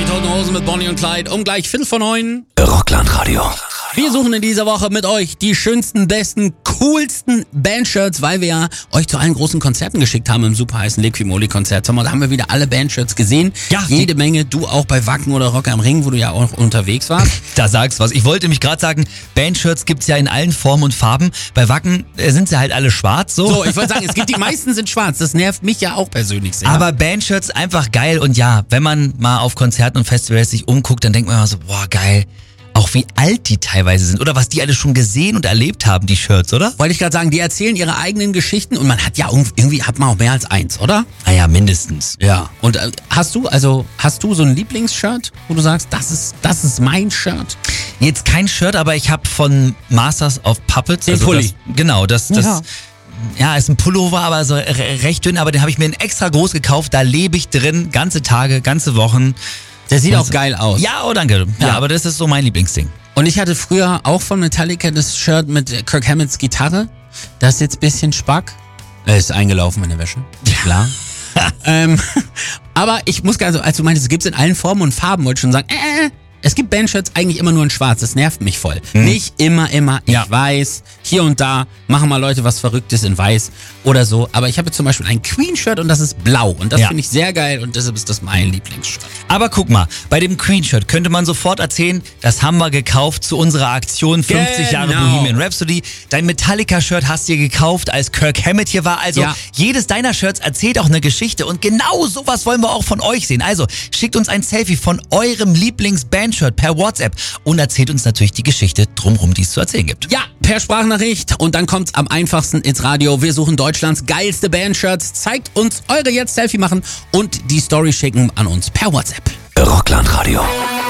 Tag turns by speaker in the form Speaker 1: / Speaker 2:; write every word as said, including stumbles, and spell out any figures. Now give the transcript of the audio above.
Speaker 1: Toten Hosen mit Bonnie und Clyde um gleich Viertel vor neun.
Speaker 2: Rockland-Radio.
Speaker 1: Wir suchen in dieser Woche mit euch die schönsten, besten, coolsten Bandshirts, weil wir ja euch zu allen großen Konzerten geschickt haben im super heißen Liquimoli-Konzert. Da haben wir wieder alle Bandshirts gesehen.
Speaker 2: Ja.
Speaker 1: Jede Menge. Du auch bei Wacken oder Rock am Ring, wo du ja auch unterwegs warst.
Speaker 2: Da sagst was. Ich wollte nämlich gerade sagen, Bandshirts gibt's ja in allen Formen und Farben. Bei Wacken äh, sind sie halt alle schwarz. So,
Speaker 1: So, ich wollte sagen, es gibt die meisten sind schwarz. Das nervt mich ja auch persönlich sehr.
Speaker 2: Aber Bandshirts einfach geil. Und ja, wenn man mal auf Konzerten und Festivals sich umguckt, dann denkt man immer so, boah, geil. Auch wie alt die teilweise sind oder was die alle schon gesehen und erlebt haben, die Shirts, oder?
Speaker 1: Wollte ich gerade sagen, die erzählen ihre eigenen Geschichten und man hat ja irgendwie, hat man auch mehr als eins, oder?
Speaker 2: Naja, mindestens.
Speaker 1: Ja. Und äh, hast du, also, hast du so ein Lieblingsshirt, wo du sagst, das ist, das ist mein Shirt?
Speaker 2: Jetzt kein Shirt, aber ich habe von Masters of Puppets.
Speaker 1: Den
Speaker 2: also
Speaker 1: Pulli.
Speaker 2: Das, genau, das, das
Speaker 1: Ja.
Speaker 2: ja, ist ein Pullover, aber so re- recht dünn, aber den habe ich mir in extra groß gekauft. Da lebe ich drin, ganze Tage, ganze Wochen.
Speaker 1: Der sieht
Speaker 2: Also,
Speaker 1: auch geil aus.
Speaker 2: Ja, oh danke. Ja,
Speaker 1: Ja.
Speaker 2: aber das ist so mein Lieblingsding.
Speaker 1: Und ich hatte früher auch von Metallica das Shirt mit Kirk Hammetts Gitarre. Das ist jetzt ein bisschen Spack. Er ist eingelaufen in der Wäsche. Klar. ähm, aber ich muss also, als du meintest, es gibt's in allen Formen und Farben, wollte ich schon sagen, äh, es gibt Bandshirts eigentlich immer nur in schwarz. Das nervt mich voll.
Speaker 2: Hm.
Speaker 1: Nicht immer, immer, ich
Speaker 2: Ja.
Speaker 1: weiß, hier und da machen mal Leute was Verrücktes in weiß oder so. Aber ich habe jetzt zum Beispiel ein Queen-Shirt und das ist blau. Und das
Speaker 2: Ja.
Speaker 1: finde ich sehr geil und deshalb ist das mein Lieblingsshirt.
Speaker 2: Aber guck mal, bei dem Queen-Shirt könnte man sofort erzählen, das haben wir gekauft zu unserer Aktion fünfzig Jahre
Speaker 1: Genau.
Speaker 2: Bohemian Rhapsody. Dein Metallica-Shirt hast du dir gekauft, als Kirk Hammett hier war. Also
Speaker 1: Ja.
Speaker 2: jedes deiner Shirts erzählt auch eine Geschichte und genau sowas wollen wir auch von euch sehen. Also schickt uns ein Selfie von eurem Lieblings-Bandshirt per WhatsApp und erzählt uns natürlich die Geschichte drumherum, die es zu erzählen gibt.
Speaker 1: Ja, per Sprachnachricht und dann kommt's am einfachsten ins Radio. Wir suchen Deutschlands geilste Bandshirts. Zeigt uns eure jetzt Selfie machen und die Story schicken an uns per WhatsApp.
Speaker 3: Rockland-Radio.